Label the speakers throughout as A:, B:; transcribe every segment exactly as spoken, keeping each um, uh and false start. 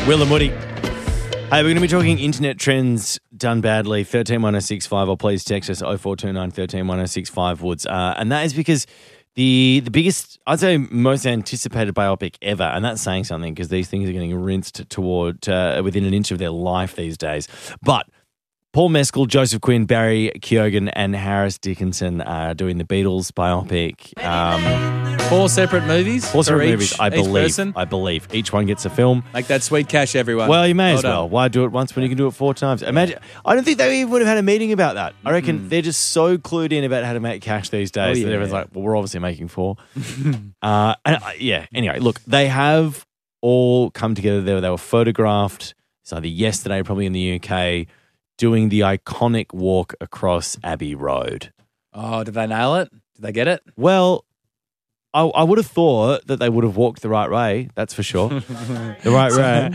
A: Will and Woody. Hey, we're going to be talking internet trends done badly. one three one oh six five, or please text us oh four two nine, one three one oh six five, Woods. Uh, and that is because the the biggest, I'd say most anticipated biopic ever, and that's saying something because these things are getting rinsed toward uh, within an inch of their life these days. But Paul Mescal, Joseph Quinn, Barry Keoghan and Harris Dickinson are doing the Beatles biopic. Um,
B: Four separate movies?
A: Four separate
B: each,
A: movies, I
B: each
A: believe.
B: person?
A: I believe. Each one gets a film.
B: Make that sweet cash, everyone.
A: Well, you may
B: Well
A: as well.
B: done.
A: Why do it once when you can do it four times? Imagine. I don't think they even would have had a meeting about that. I reckon
B: Mm.
A: they're just so clued in about how to make cash these days
B: Oh,
A: that
B: yeah.
A: everyone's like, well, we're obviously making four. uh, and uh, yeah, anyway, look, they have all come together. They were, they were photographed, it's either yesterday, probably in the U K, doing the iconic walk across Abbey Road.
B: Oh, did they nail it? Did they get it?
A: Well, I, I would have thought that they would have walked the right way, that's for sure. The right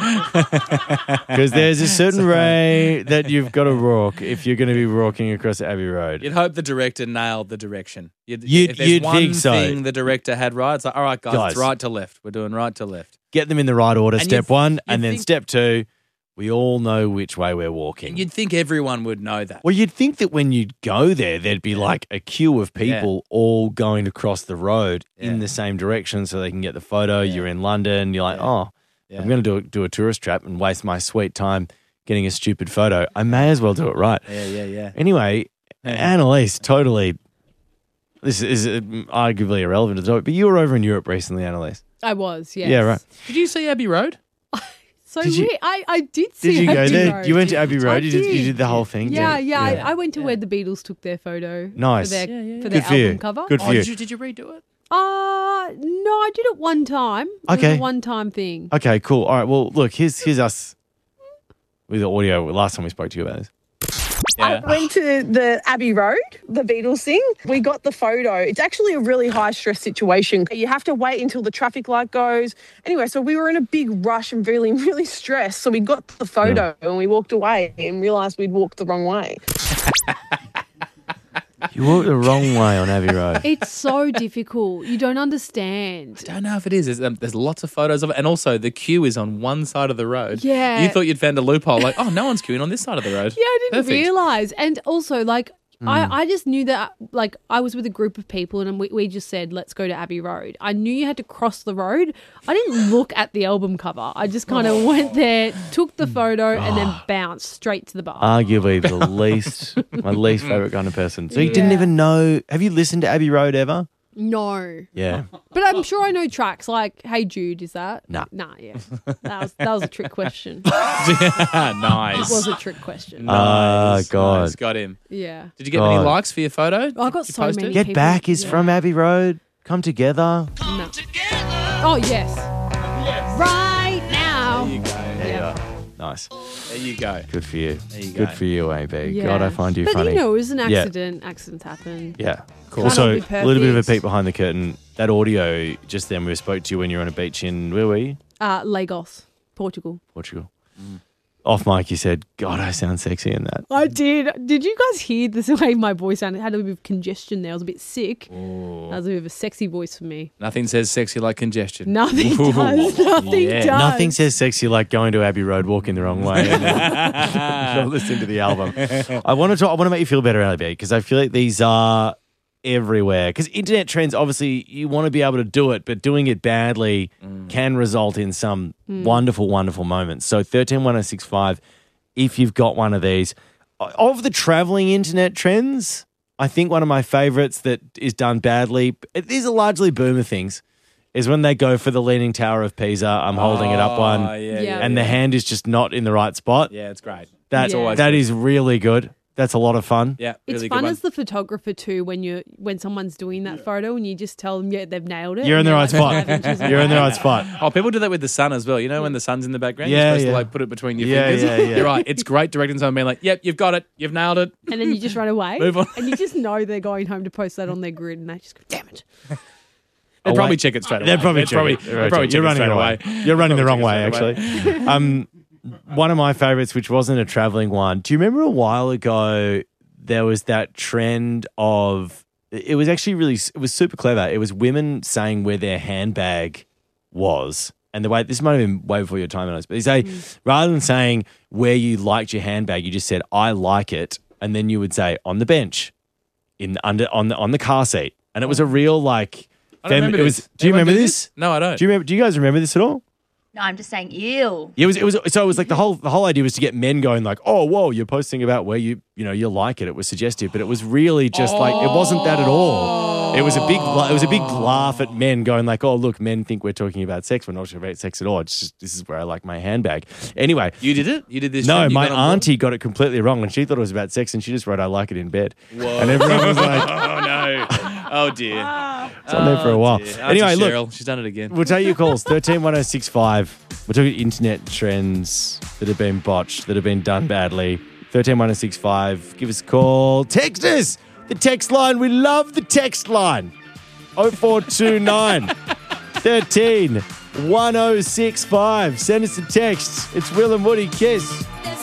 A: way. Because there's a certain way that you've got to walk if you're going to be walking across Abbey Road.
B: You'd hope the director nailed the direction. You'd,
A: You'd-
B: if there's
A: you'd
B: one
A: think so.
B: thing the director had right, it's like, all right, guys,
A: Guys.
B: it's right to left. We're doing right to left.
A: Get them in the right order,
B: And
A: step
B: you'd-
A: one.
B: you'd
A: And then
B: think-
A: step two, we all know which way we're walking.
B: And you'd think everyone would know that.
A: Well, you'd think that when you'd go there, there'd be like a queue of people all going across the road in
B: Yeah.
A: the same direction so they can get the photo.
B: Yeah.
A: You're in London. You're like,
B: Yeah.
A: oh,
B: Yeah.
A: I'm going to do a, do a tourist trap and waste my sweet time getting a stupid photo. I may as well do it right.
B: Yeah, yeah, yeah.
A: Anyway,
B: Yeah.
A: Annalise, totally, this is uh, arguably irrelevant to the topic, but you were over in Europe recently, Annalise.
C: I was, yes.
A: Yeah, right.
B: Did you see Abbey Road?
C: So
A: Did you-
C: weird. I, I did see
A: Did you go
C: Abbey
A: there?
C: Road.
A: You went to Abbey Road?
C: I
A: You did, you
C: did.
A: did the whole thing?
C: Yeah, yeah.
A: Yeah.
C: I, I went to where the Beatles took their photo.
A: Nice.
C: For their,
B: Yeah, yeah.
C: For
A: Good
C: their
A: for
C: album
A: you.
C: cover.
A: Good for
B: Oh,
A: you.
B: did you, did you redo it?
C: Uh, no, I did it one time. It
A: Okay.
C: was a one-time thing.
A: Okay, cool. All right, well, look, here's here's us with the audio last time we spoke to you about this.
B: Yeah.
D: I went to the Abbey Road, the Beatles thing. We got the photo. It's actually a really high stress situation. You have to wait until the traffic light goes. Anyway, so we were in a big rush and feeling really stressed. So we got the photo and we walked away and realised we'd walked the wrong way.
A: You walked the wrong way on Abbey Road.
C: It's so difficult. You don't understand.
B: I don't know if it is. There's, um, there's lots of photos of it. And also, the queue is on one side of the road.
C: Yeah.
B: You thought you'd found a loophole. Like, oh, no one's queuing on this side of the road.
C: Yeah, I didn't
B: Perfect.
C: realize. And also, like,
A: Hmm.
C: I, I just knew that, like, I was with a group of people and we, we just said, let's go to Abbey Road. I knew you had to cross the road. I didn't look at the album cover. I just kind of went there, took the photo, and then bounced straight to the bar.
A: Arguably the least, my least favourite kind of person. So you didn't
C: Yeah.
A: even know, have you listened to Abbey Road ever?
C: no.
A: Yeah.
C: But I'm sure I know tracks like Hey Jude, is that?
A: Nah.
C: Nah, yeah. That was, that was a trick question.
B: Nice.
C: It was a trick question.
A: Ah,
B: Nice,
A: God.
B: nice. Got him.
C: Yeah.
B: Did you get many
A: God.
B: likes for your photo?
C: Oh, I got
B: Did you
C: so
B: post
C: many.
B: it?
A: Get
C: people-
A: Back is
C: yeah.
A: from Abbey Road. Come together.
C: No. Oh, yes. Right now.
B: There you go.
C: Yeah.
A: Nice.
B: There you go.
A: Good for you.
B: There you
A: Good
B: go.
A: for you, A B.
C: Yeah.
A: God, I find you
C: but
A: funny.
C: you know, it was an
A: Yeah.
C: accident. Accidents happen.
A: Yeah.
C: Cool.
A: Also,
C: Can't all
A: a
C: be
A: little bit of a
C: perfect.
A: peek behind the curtain. That audio just then we spoke to you when you were on a beach in, where were you?
C: Uh, Lagos, Portugal.
A: Portugal. Off mic, you said, God, I sound sexy in that.
C: I did. Did you guys hear the way my voice sounded? It had a bit of congestion there. I was a bit sick. That was a bit of a sexy voice for me.
B: Nothing says sexy like congestion.
C: Nothing
B: Ooh.
C: does. Nothing
B: Yeah.
C: does.
A: Nothing says sexy like going to Abbey Road, walking the wrong way, and then not listening to the album. I want to talk, I want to make you feel better, A B, because I feel like these are everywhere. Because internet trends, obviously, you want to be able to do it, but doing it badly can result in some wonderful, wonderful moments. So thirteen one oh six five, if you've got one of these. Of the traveling internet trends, I think one of my favorites that is done badly, these are largely boomer things, is when they go for the Leaning Tower of Pisa. I'm holding it up
B: Oh,
A: one.
B: yeah,
C: Yeah.
B: yeah,
A: and the
B: yeah.
A: hand is just not in the right spot.
B: Yeah, it's great.
A: That,
C: Yeah. always
A: that
B: good.
A: is really good. That's a lot of fun.
B: Yeah,
C: It's
B: really
C: fun
B: good one.
C: as the photographer too when you when someone's doing that photo and you just tell them yeah they've nailed it.
A: You're in
C: and
A: the
C: they're
A: right
C: like
A: spot.
C: five inches
A: You're in the
C: away.
A: right spot.
B: Oh, people do that with the sun as well. You know when the sun's in the background?
A: Yeah,
B: You're supposed
A: yeah.
B: to like put it between your
A: Yeah,
B: fingers.
A: yeah, yeah.
B: You're right. It's great directing someone being like, yep, you've got it. You've nailed it.
C: And then you just run away.
B: Move on.
C: And you just know they're going home to post that on their grid and they just go, damn it.
B: They'd
A: Oh,
B: probably
A: wait.
B: check it straight away.
A: They'd probably
B: They'd
A: check
B: probably,
A: it.
B: they'd probably check
A: You're
B: it
A: running
B: straight
A: away.
B: away.
A: You're running the
B: They'd
A: wrong
B: probably
A: way,
B: check it straight
A: actually. um, one of my favorites, which wasn't a traveling one. Do you remember a while ago there was that trend of, it was actually really, it was super clever. It was women saying where their handbag was And the way this might have been way before your time, on us, but you say rather than saying where you liked your handbag, you just said I like it, and then you would say on the bench, in under on the on the car seat, and it was a real like.
B: I don't
A: fem-
B: remember
A: it was.
B: this.
A: Do you
B: Anyone
A: remember
B: do
A: this?
B: No, I don't.
A: Do you remember? Do you guys remember this at all?
E: No, I'm just saying, ew.
A: It was. It was. So it was like the whole the whole idea was to get men going like, oh, whoa, you're posting about where you you know you like it. It was suggestive, but it was really just like it wasn't that at all. It was a big. It was a big laugh at men going like, oh, look, men think we're talking about sex. We're not talking about sex at all. It's just this is where I like my handbag. Anyway,
B: You did it? You did this?
A: no,
B: trend? You
A: my
B: got on board?
A: auntie got it completely wrong, and she thought it was about sex, and she just wrote, "I like it in bed," Whoa. and everyone was like,
B: Oh, no. Oh, dear.
A: "It's on there for a while."
B: Dear. Auntie
A: Anyway, look,
B: Cheryl, she's done it again.
A: we'll take your calls. thirteen one oh six five. We're talking internet trends that have been botched, that have been done badly. thirteen one oh six five. Give us a call. Text us. The text line. We love the text line. oh four two nine thirteen one oh six five. Send us a text. It's Will and Woody. Kiss.